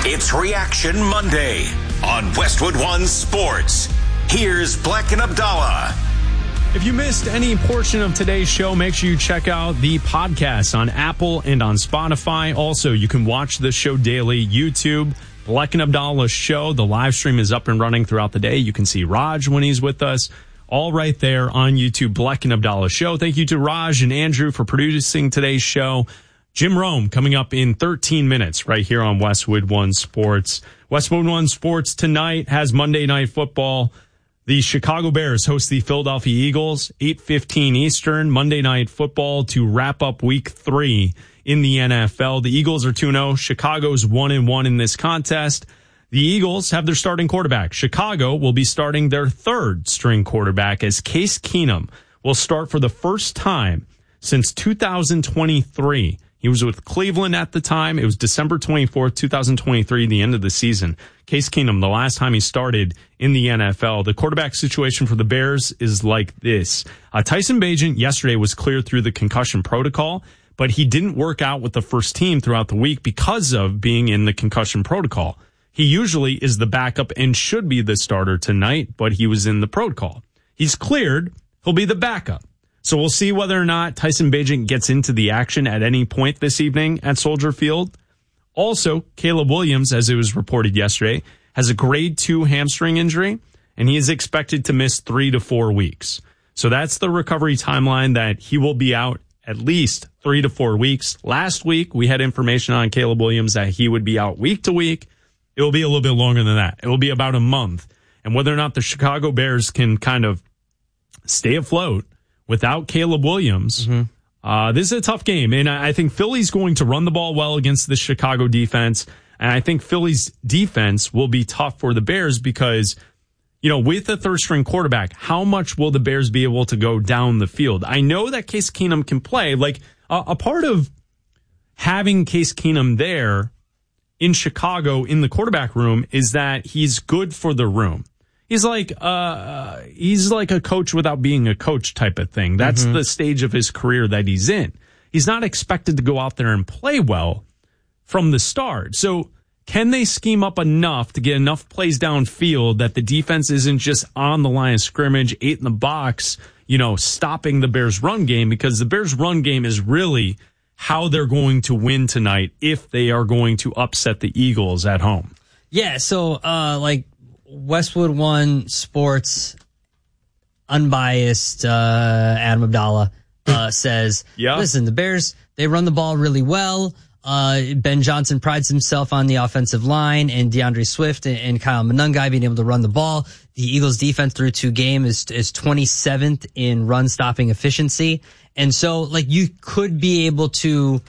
It's Reaction Monday on Westwood One Sports. Here's Black and Abdallah. If you missed any portion of today's show, make sure you check out the podcast on Apple and on Spotify. Also, you can watch the show daily, YouTube, Black and Abdallah Show. The live stream is up and running throughout the day. You can see Raj when he's with us. All right there on YouTube, Black and Abdallah Show. Thank you to Raj and Andrew for producing today's show. Jim Rome coming up in 13 minutes right here on Westwood One Sports. Westwood One Sports tonight has Monday Night Football. The Chicago Bears host the Philadelphia Eagles, 8:15 Eastern, Monday Night Football to wrap up Week 3 in the NFL. The Eagles are 2-0. Chicago's 1-1 in this contest. The Eagles have their starting quarterback. Chicago will be starting their third-string quarterback as Case Keenum will start for the first time since 2023. He was with Cleveland at the time. It was December 24th, 2023, the end of the season. Case Keenum, the last time he started in the NFL. The quarterback situation for the Bears is like this. Tyson Bagent yesterday was cleared through the concussion protocol, but he didn't work out with the first team throughout the week because of being in the concussion protocol. He usually is the backup and should be the starter tonight, but he was in the protocol. He's cleared. He'll be the backup. So we'll see whether or not Tyson Bagent gets into the action at any point this evening at Soldier Field. Also, Caleb Williams, as it was reported yesterday, has a grade 2 hamstring injury, and he is expected to miss 3 to 4 weeks. So that's the recovery timeline, that he will be out at least 3 to 4 weeks. Last week, we had information on Caleb Williams that he would be out week to week. It will be a little bit longer than that. It will be about a month. And whether or not the Chicago Bears can kind of stay afloat without Caleb Williams, this is a tough game. And I think Philly's going to run the ball well against the Chicago defense. And I think Philly's defense will be tough for the Bears because, you know, with a third-string quarterback, how much will the Bears be able to go down the field? I know that Case Keenum can play. Like, a part of having Case Keenum there in Chicago in the quarterback room is that he's good for the room. He's like a coach without being a coach type of thing. That's the stage of his career that he's in. He's not expected to go out there and play well from the start. So can they scheme up enough to get enough plays downfield that the defense isn't just on the line of scrimmage, 8 in the box, you know, stopping the Bears' run game? Because the Bears' run game is really how they're going to win tonight if they are going to upset the Eagles at home. Yeah, so Westwood One Sports unbiased Adam Abdallah says, listen, the Bears, they run the ball really well. Ben Johnson prides himself on the offensive line, and DeAndre Swift and Kyle Monangai being able to run the ball. The Eagles defense through 2 games is 27th in run stopping efficiency. And so, like, you should be able to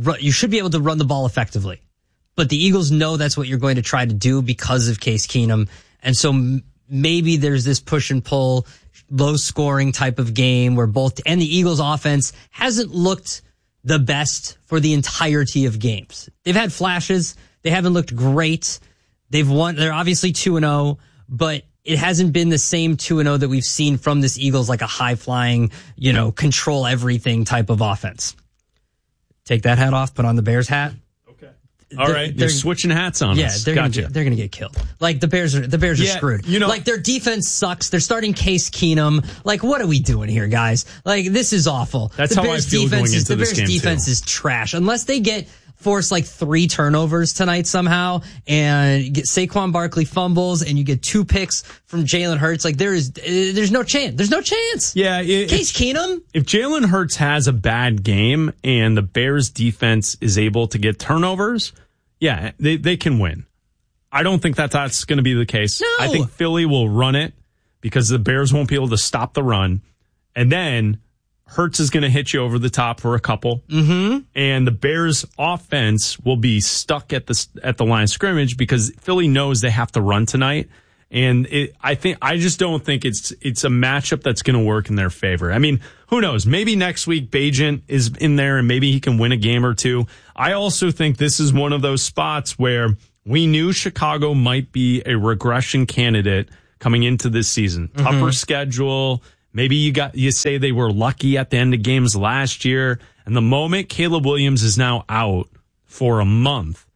run the ball effectively. But the Eagles know that's what you're going to try to do because of Case Keenum. And so maybe there's this push and pull, low scoring type of game where and the Eagles offense hasn't looked the best for the entirety of games. They've had flashes. They haven't looked great. They've won. They're obviously 2-0, but it hasn't been the same 2-0 that we've seen from this Eagles, like a high flying, you know, control everything type of offense. Take that hat off, put on the Bears hat. All right, you're switching hats on us. Yeah, they're gonna get killed. Like the Bears are screwed. You know, like their defense sucks. They're starting Case Keenum. Like, what are we doing here, guys? Like, this is awful. That's how I feel going into this game. The Bears defense is trash unless they force like 3 turnovers tonight somehow, and get Saquon Barkley fumbles, and you get 2 picks from Jalen Hurts. Like, there's no chance. There's no chance. Yeah, Case Keenum. If Jalen Hurts has a bad game and the Bears defense is able to get turnovers, yeah, they can win. I don't think that's going to be the case. No. I think Philly will run it because the Bears won't be able to stop the run, and then Hurts is going to hit you over the top for a couple, and the Bears' offense will be stuck at the line of scrimmage because Philly knows they have to run tonight. And I just don't think it's a matchup that's going to work in their favor. I mean, who knows? Maybe next week Bagent is in there and maybe he can win a game or two. I also think this is one of those spots where we knew Chicago might be a regression candidate coming into this season. Tougher schedule. Maybe you say they were lucky at the end of games last year. And the moment Caleb Williams is now out for a month,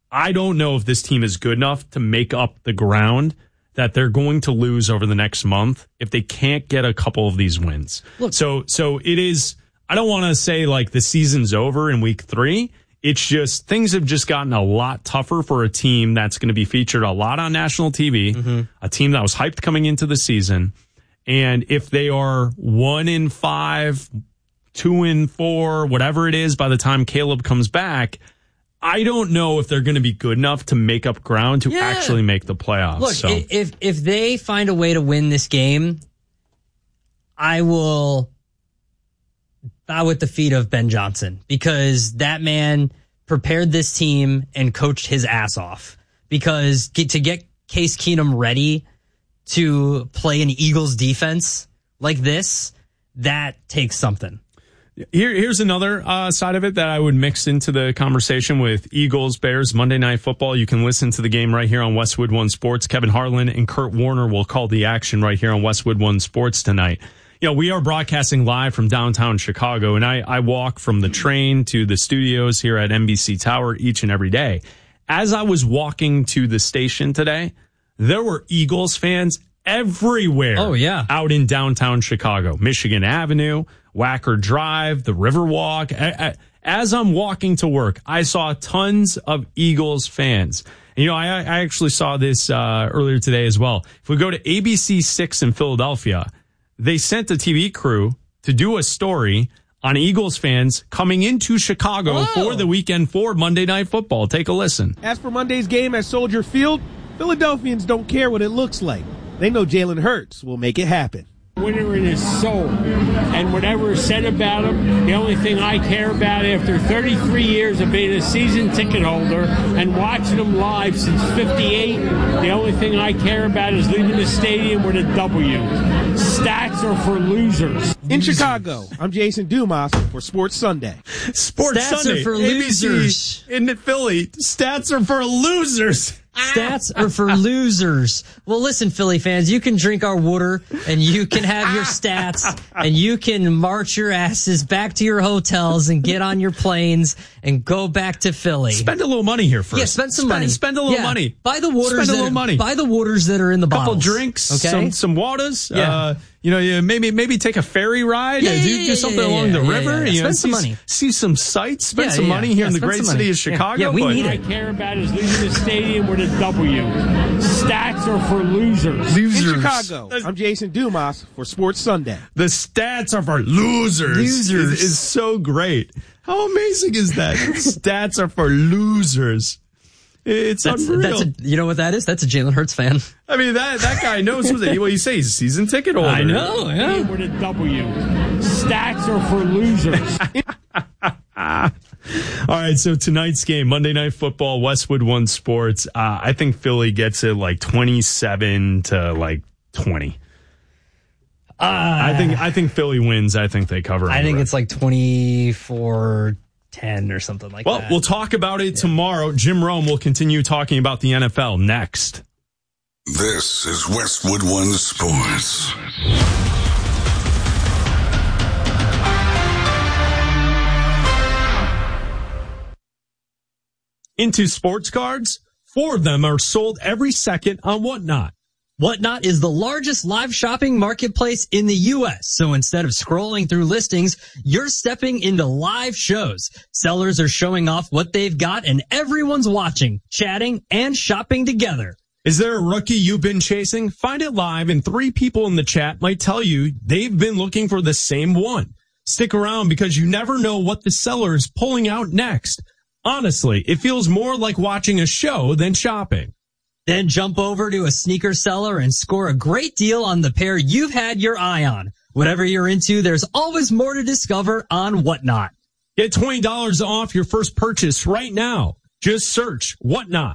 I don't know if this team is good enough to make up the ground that they're going to lose over the next month if they can't get a couple of these wins. Look, so it is, I don't want to say like the season's over in week 3. It's just things have just gotten a lot tougher for a team that's going to be featured a lot on national TV, a team that was hyped coming into the season. And if they are 1-5, 2-4, whatever it is by the time Caleb comes back, I don't know if they're going to be good enough to make up ground to actually make the playoffs. Look, so if they find a way to win this game, I will bow at the feet of Ben Johnson, because that man prepared this team and coached his ass off. Because to get Case Keenum ready to play an Eagles defense like this, that takes something. Here's another side of it that I would mix into the conversation with Eagles, Bears, Monday Night Football. You can listen to the game right here on Westwood One Sports. Kevin Harlan and Kurt Warner will call the action right here on Westwood One Sports tonight. You know, we are broadcasting live from downtown Chicago, and I walk from the train to the studios here at NBC Tower each and every day. As I was walking to the station today, there were Eagles fans everywhere. Oh, yeah. Out in downtown Chicago, Michigan Avenue, Wacker Drive, the Riverwalk. As I'm walking to work, I saw tons of Eagles fans. And, you know, I actually saw this earlier today as well. If we go to ABC 6 in Philadelphia, they sent a TV crew to do a story on Eagles fans coming into Chicago for the weekend for Monday Night Football. Take a listen. As for Monday's game at Soldier Field, Philadelphians don't care what it looks like. They know Jalen Hurts will make it happen. Winner in his soul, and whatever is said about him, the only thing I care about after 33 years of being a season ticket holder and watching him live since 58, the only thing I care about is leaving the stadium with a W. Stats are for losers. In Chicago, I'm Jason Dumas for Sports Sunday. Sports Stats Sunday are for losers. In Philly, stats are for losers. Stats are for losers. Well, listen, Philly fans, you can drink our water and you can have your stats and you can march your asses back to your hotels and get on your planes and go back to Philly. Spend a little money here first. Yeah, spend some money. Spend a little money. Buy the waters. Spend a little money. Buy the waters that are in the bottles. Couple drinks, okay? some waters. Yeah. Maybe take a ferry ride. Do something along the river. Yeah. Spend some money. See some sights. Spend some money here in the great city of Chicago. Yeah, we need it. What I care about is leaving the stadium with a W. Stats are for losers. In Chicago, I'm Jason Dumas for Sports Sunday. The stats are for losers. Losers is so great. How amazing is that? Stats are for losers. It's unreal. You know what that is? That's a Jalen Hurts fan. I mean, that guy knows what you say. He's a season ticket holder. I know, yeah. With a W. Stats are for losers. All right, so tonight's game, Monday Night Football, Westwood One Sports. I think Philly gets it like 27 to like 20. I think Philly wins. I think they cover. I think it's like 24-10 or something like that. Well, we'll talk about it tomorrow. Jim Rome will continue talking about the NFL next. This is Westwood One Sports. Into sports cards, 4 of them are sold every second on Whatnot. Whatnot is the largest live shopping marketplace in the U.S. So instead of scrolling through listings, you're stepping into live shows. Sellers are showing off what they've got and everyone's watching, chatting, and shopping together. Is there a rookie you've been chasing? Find it live and 3 people in the chat might tell you they've been looking for the same one. Stick around because you never know what the seller is pulling out next. Honestly, it feels more like watching a show than shopping. Then jump over to a sneaker seller and score a great deal on the pair you've had your eye on. Whatever you're into, there's always more to discover on Whatnot. Get $20 off your first purchase right now. Just search Whatnot,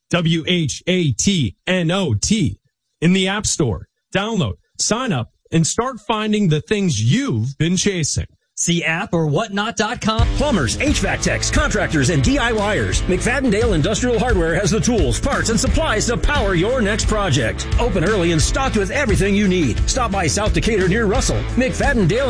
WHATNOT, in the App Store. Download, sign up, and start finding the things you've been chasing. See app or whatnot.com. Plumbers, HVAC techs, contractors, and DIYers. McFadden-Dale Industrial Hardware has the tools, parts, and supplies to power your next project. Open early and stocked with everything you need. Stop by South Decatur near Russell. McFadden-Dale